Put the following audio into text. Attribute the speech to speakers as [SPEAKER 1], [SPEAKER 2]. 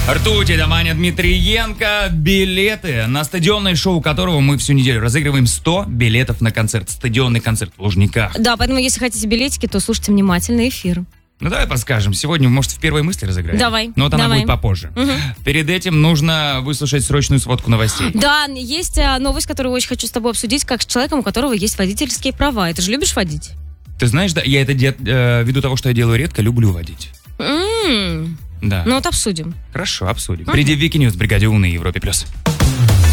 [SPEAKER 1] Ртуть, это Маня Дмитриенко. Билеты на стадионное шоу, которого мы всю неделю разыгрываем 100 билетов на концерт. Стадионный концерт в Лужниках.
[SPEAKER 2] Да, поэтому если хотите билетики, то слушайте внимательно эфир.
[SPEAKER 1] Ну, давай подскажем. Сегодня, может, в первой мысли разыграем?
[SPEAKER 2] Давай.
[SPEAKER 1] Но вот она
[SPEAKER 2] давай.
[SPEAKER 1] будет попозже. Перед этим нужно выслушать срочную сводку новостей.
[SPEAKER 2] Да, есть новость, которую очень хочу с тобой обсудить, как с человеком, у которого есть водительские права. Ты же любишь водить?
[SPEAKER 1] Ты знаешь, да, я это ввиду того, что я делаю редко, люблю водить. Да.
[SPEAKER 2] Ну вот обсудим.
[SPEAKER 1] Хорошо, обсудим. Впереди Вики Ньюс в бригаде У на Европе+.